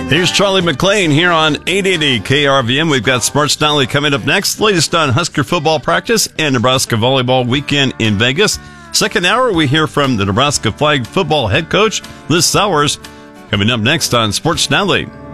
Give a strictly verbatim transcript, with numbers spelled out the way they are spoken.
Here's Charlie McLean here on eight eighty K R V M. We've got Sports Nightly coming up next. Latest on Husker football practice and Nebraska volleyball weekend in Vegas. Second hour, we hear from the Nebraska flag football head coach, Liz Sowers, coming up next on Sports Nightly.